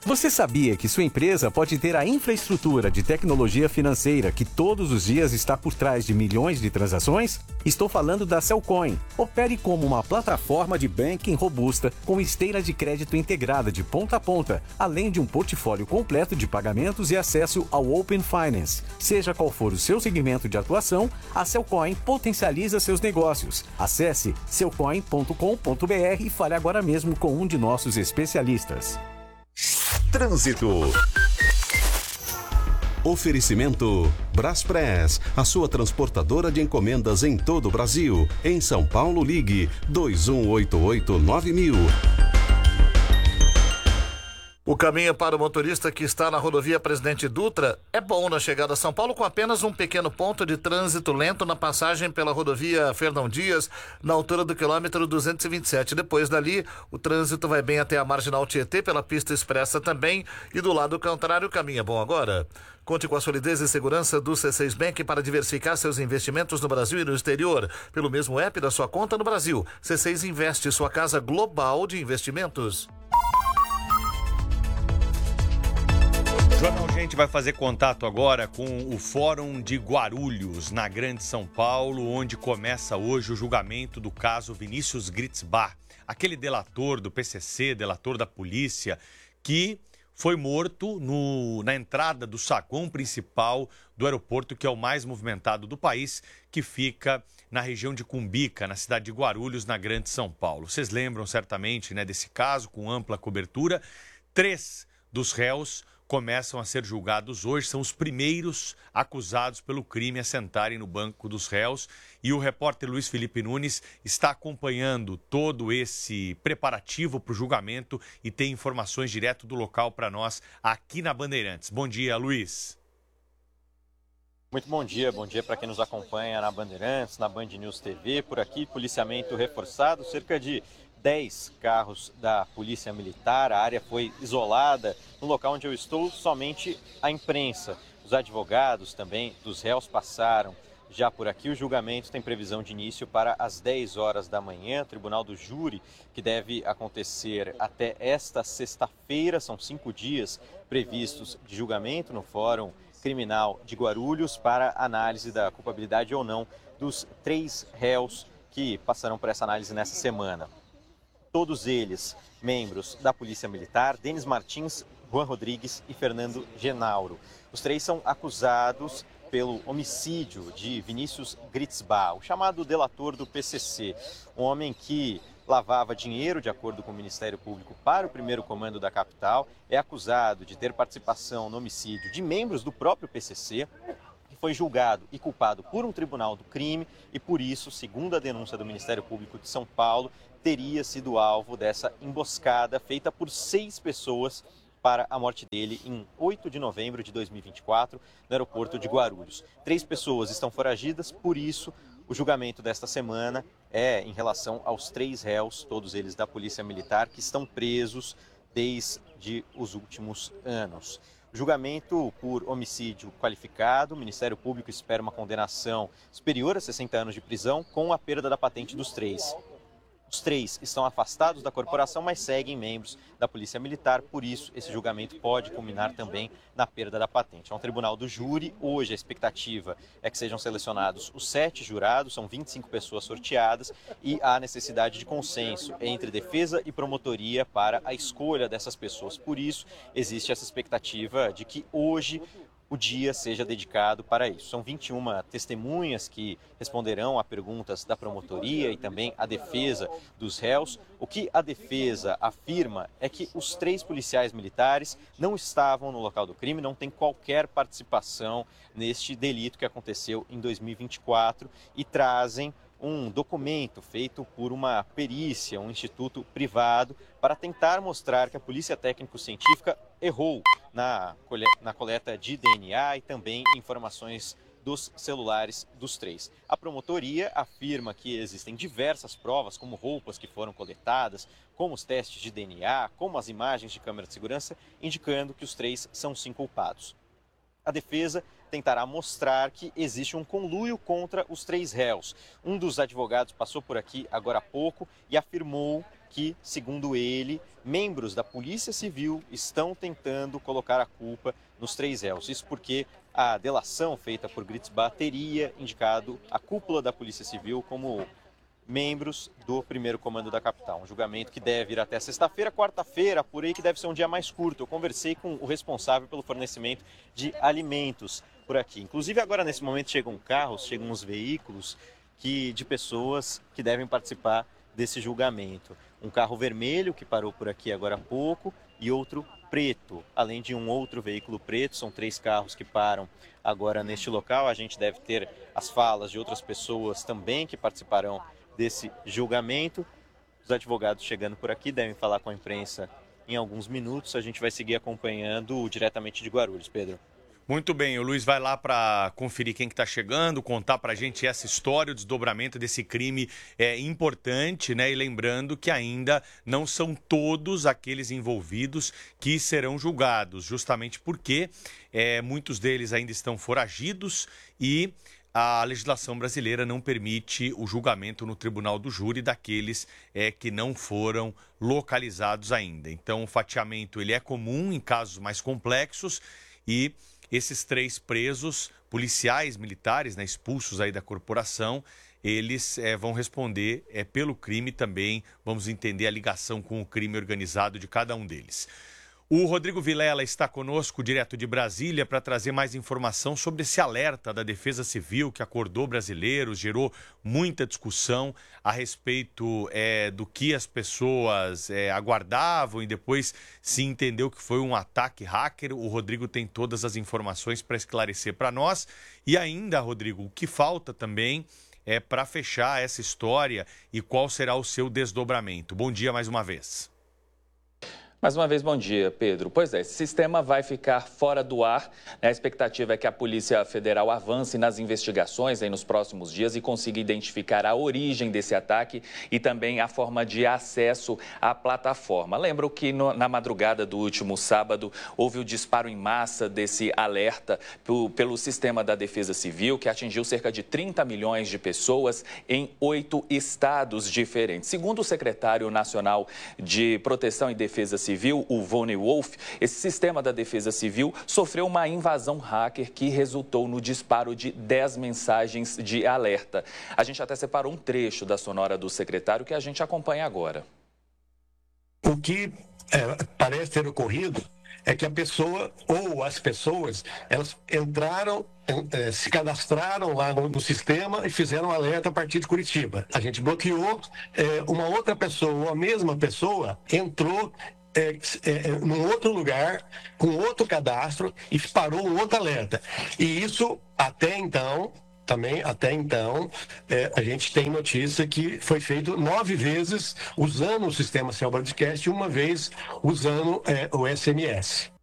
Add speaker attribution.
Speaker 1: Você sabia que sua empresa pode ter a infraestrutura de tecnologia financeira que todos os dias está por trás de milhões de transações? Estou falando da Cellcoin. Opere como uma plataforma de banking robusta com esteira de crédito integrada de ponta a ponta, além de um portfólio completo de pagamentos e acesso ao Open Finance. Seja qual for o seu segmento de atuação, a Cellcoin potencializa seus negócios. Acesse cellcoin.com.br e fale agora mesmo com um de nossos especialistas.
Speaker 2: Trânsito. Oferecimento Braspress, a sua transportadora de encomendas em todo o Brasil. Em São Paulo, ligue 2188-9000.
Speaker 3: O caminho para o motorista que está na rodovia Presidente Dutra é bom na chegada a São Paulo, com apenas um pequeno ponto de trânsito lento na passagem pela rodovia Fernão Dias, na altura do quilômetro 227. Depois dali, o trânsito vai bem até a Marginal Tietê, pela pista expressa também, e do lado contrário, o caminho é bom agora. Conte com a solidez e segurança do C6 Bank para diversificar seus investimentos no Brasil e no exterior. Pelo mesmo app da sua conta no Brasil, C6 Investe, sua casa global de investimentos.
Speaker 4: Jornal Gente vai fazer contato agora com o Fórum de Guarulhos, na Grande São Paulo, onde começa hoje o julgamento do caso Vinícius Gritzbach, aquele delator do PCC, delator da polícia, que foi morto na entrada do saguão principal do aeroporto, que é o mais movimentado do país, que fica na região de Cumbica, na cidade de Guarulhos, na Grande São Paulo. Vocês lembram certamente, né, desse caso com ampla cobertura. 3 dos réus começam a ser julgados hoje, são os primeiros acusados pelo crime a sentarem no banco dos réus, e o repórter Luiz Felipe Nunes está acompanhando todo esse preparativo para o julgamento e tem informações direto do local para nós aqui na Bandeirantes. Bom dia, Luiz.
Speaker 5: Muito bom dia para quem nos acompanha na Bandeirantes, na Band News TV. Por aqui, policiamento reforçado, cerca de 10 carros da Polícia Militar. A área foi isolada. No local onde eu estou, somente a imprensa. Os advogados também dos réus passaram já por aqui. O julgamento tem previsão de início para as 10 horas da manhã. Tribunal do Júri, que deve acontecer até esta sexta-feira. São 5 dias previstos de julgamento no Fórum Criminal de Guarulhos para análise da culpabilidade ou não dos 3 réus que passarão por essa análise nessa semana. Todos eles membros da Polícia Militar: Denis Martins, Juan Rodrigues e Fernando Genauro. Os 3 são acusados pelo homicídio de Vinícius Gritzbach, o chamado delator do PCC, um homem que lavava dinheiro, de acordo com o Ministério Público, para o primeiro comando da capital. É acusado de ter participação no homicídio de membros do próprio PCC, que foi julgado e culpado por um tribunal do crime e, por isso, segundo a denúncia do Ministério Público de São Paulo, teria sido alvo dessa emboscada feita por 6 pessoas para a morte dele em 8 de novembro de 2024, no aeroporto de Guarulhos. 3 pessoas estão foragidas, por isso o julgamento desta semana é em relação aos 3 réus, todos eles da Polícia Militar, que estão presos desde os últimos anos. Julgamento por homicídio qualificado. O Ministério Público espera uma condenação superior a 60 anos de prisão, com a perda da patente dos 3. Os 3 estão afastados da corporação, mas seguem membros da Polícia Militar, por isso esse julgamento pode culminar também na perda da patente. É um tribunal do júri. Hoje a expectativa é que sejam selecionados os 7 jurados, são 25 pessoas sorteadas, e há necessidade de consenso entre defesa e promotoria para a escolha dessas pessoas. Por isso existe essa expectativa de que hoje o dia seja dedicado para isso. São 21 testemunhas que responderão a perguntas da promotoria e também a defesa dos réus. O que a defesa afirma é que os 3 policiais militares não estavam no local do crime, não têm qualquer participação neste delito que aconteceu em 2024 e trazem um documento feito por uma perícia, um instituto privado, para tentar mostrar que a Polícia Técnico-Científica errou na coleta de DNA e também informações dos celulares dos 3. A promotoria afirma que existem diversas provas, como roupas que foram coletadas, como os testes de DNA, como as imagens de câmera de segurança, indicando que os 3 são sim culpados. A defesa tentará mostrar que existe um conluio contra os 3 réus. Um dos advogados passou por aqui agora há pouco e afirmou que, segundo ele, membros da Polícia Civil estão tentando colocar a culpa nos 3 réus. Isso porque a delação feita por Gritzbach teria indicado a cúpula da Polícia Civil como membros do primeiro comando da capital. Um julgamento que deve ir até sexta-feira, quarta-feira, por aí, que deve ser um dia mais curto. Eu conversei com o responsável pelo fornecimento de alimentos por aqui. Inclusive agora nesse momento chegam carros, chegam uns veículos de pessoas que devem participar desse julgamento. Um carro vermelho que parou por aqui agora há pouco e outro preto, além de um outro veículo preto. São 3 carros que param agora neste local. A gente deve ter as falas de outras pessoas também que participarão desse julgamento. Os advogados chegando por aqui devem falar com a imprensa em alguns minutos. A gente vai seguir acompanhando diretamente de Guarulhos, Pedro.
Speaker 4: Muito bem, o Luiz vai lá para conferir quem que está chegando, contar para a gente essa história, o desdobramento desse crime é importante, né? E lembrando que ainda não são todos aqueles envolvidos que serão julgados, justamente porque muitos deles ainda estão foragidos e a legislação brasileira não permite o julgamento no tribunal do júri daqueles que não foram localizados ainda. Então, o fatiamento ele é comum em casos mais complexos e esses 3 presos, policiais, militares, né, expulsos aí da corporação, eles vão responder pelo crime também. Vamos entender a ligação com o crime organizado de cada um deles. O Rodrigo Vilela está conosco, direto de Brasília, para trazer mais informação sobre esse alerta da Defesa Civil que acordou brasileiros, gerou muita discussão a respeito do que as pessoas aguardavam e depois se entendeu que foi um ataque hacker. O Rodrigo tem todas as informações para esclarecer para nós. E ainda, Rodrigo, o que falta também para fechar essa história e qual será o seu desdobramento. Bom dia mais uma vez.
Speaker 6: Mais uma vez, bom dia, Pedro. Pois é, esse sistema vai ficar fora do ar. A expectativa é que a Polícia Federal avance nas investigações nos próximos dias e consiga identificar a origem desse ataque e também a forma de acesso à plataforma. Lembro que na madrugada do último sábado houve o disparo em massa desse alerta pelo sistema da Defesa Civil, que atingiu cerca de 30 milhões de pessoas em 8 estados diferentes. Segundo o secretário nacional de Proteção e Defesa Civil, o Vone Wolf, esse sistema da Defesa Civil sofreu uma invasão hacker que resultou no disparo de 10 mensagens de alerta. A gente até separou um trecho da sonora do secretário que a gente acompanha agora.
Speaker 7: O que parece ter ocorrido é que a pessoa ou as pessoas, elas entraram, se cadastraram lá no sistema e fizeram um alerta a partir de Curitiba. A gente bloqueou, uma outra pessoa, a mesma pessoa, entrou num outro lugar, com outro cadastro e disparou um outro alerta. E isso, até então, a gente tem notícia que foi feito 9 vezes usando o sistema Cell Broadcast e uma vez usando o SMS.